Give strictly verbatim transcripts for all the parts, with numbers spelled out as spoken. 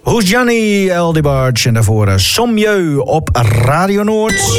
Who's Johnny Eldebarge en daarvoor Sommieu op Radio Noord.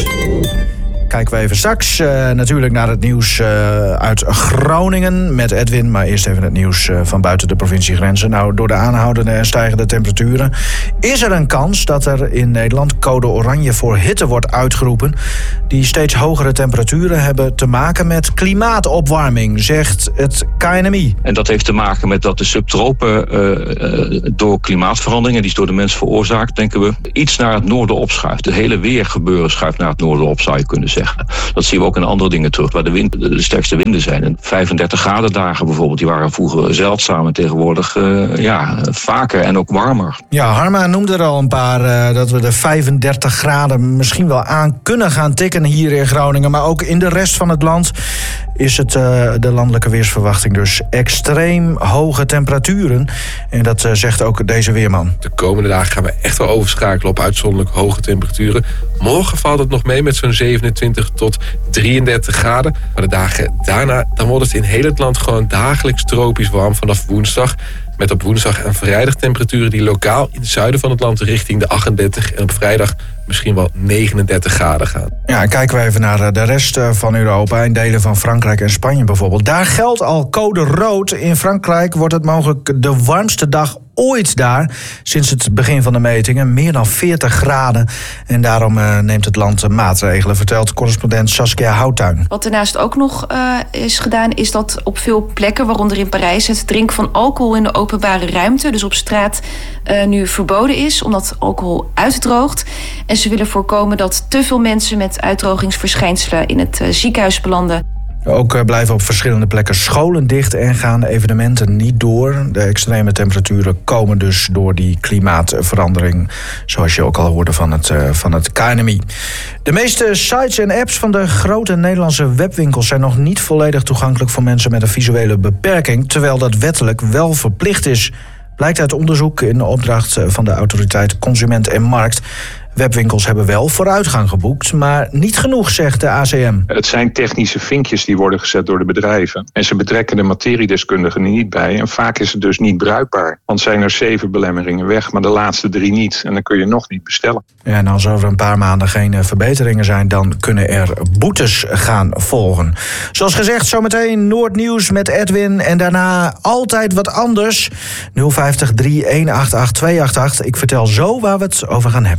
Kijken we even straks uh, natuurlijk naar het nieuws uh, uit Groningen met Edwin. Maar eerst even het nieuws uh, van buiten de provinciegrenzen. Nou, door de aanhoudende en stijgende temperaturen is er een kans dat er in Nederland code oranje voor hitte wordt uitgeroepen. Die steeds hogere temperaturen hebben te maken met klimaatopwarming, zegt het K N M I. En dat heeft te maken met dat de subtropen uh, uh, door klimaatveranderingen, die is door de mens veroorzaakt, denken we, iets naar het noorden opschuift. Het hele weergebeuren schuift naar het noorden op, zou je kunnen zeggen. Dat zien we ook in andere dingen terug, waar de, wind, de sterkste winden zijn. En vijfendertig graden dagen bijvoorbeeld, die waren vroeger zeldzaam en tegenwoordig uh, ja, vaker en ook warmer. Ja, Harma noemde er al een paar, uh, dat we de vijfendertig graden misschien wel aan kunnen gaan tikken hier in Groningen. Maar ook in de rest van het land is het uh, de landelijke weersverwachting dus extreem hoge temperaturen. En dat uh, zegt ook deze weerman. De komende dagen gaan we echt wel overschakelen op uitzonderlijk hoge temperaturen. Morgen valt het nog mee met zo'n zevenentwintig tot drieëndertig graden. Maar de dagen daarna, dan wordt het in heel het land gewoon dagelijks tropisch warm vanaf woensdag. Met op woensdag en vrijdag temperaturen die lokaal in het zuiden van het land richting de achtendertig en op vrijdag misschien wel negenendertig graden gaan. Ja, kijken we even naar de rest van Europa, in delen van Frankrijk en Spanje bijvoorbeeld. Daar geldt al code rood. In Frankrijk wordt het mogelijk de warmste dag ooit daar, sinds het begin van de metingen, meer dan veertig graden. En daarom uh, neemt het land maatregelen, vertelt correspondent Saskia Houttuin. Wat daarnaast ook nog uh, is gedaan, is dat op veel plekken, waaronder in Parijs, het drinken van alcohol in de openbare ruimte, dus op straat, uh, nu verboden is, omdat alcohol uitdroogt. En ze willen voorkomen dat te veel mensen met uitdrogingsverschijnselen in het uh, ziekenhuis belanden. Ook blijven op verschillende plekken scholen dicht en gaan evenementen niet door. De extreme temperaturen komen dus door die klimaatverandering, zoals je ook al hoorde van het, uh, van het K N M I. De meeste sites en apps van de grote Nederlandse webwinkels zijn nog niet volledig toegankelijk voor mensen met een visuele beperking, terwijl dat wettelijk wel verplicht is. Blijkt uit onderzoek in opdracht van de autoriteit Consument en Markt. Webwinkels hebben wel vooruitgang geboekt, maar niet genoeg, zegt de A C M. Het zijn technische vinkjes die worden gezet door de bedrijven. En ze betrekken de materiedeskundigen er niet bij. En vaak is het dus niet bruikbaar. Want zijn er zeven belemmeringen weg, maar de laatste drie niet. En dan kun je nog niet bestellen. Ja, en als er over een paar maanden geen verbeteringen zijn, dan kunnen er boetes gaan volgen. Zoals gezegd, zometeen Noordnieuws met Edwin. En daarna altijd wat anders. nul vijftig, drie een acht acht, twee acht acht. Ik vertel zo waar we het over gaan hebben.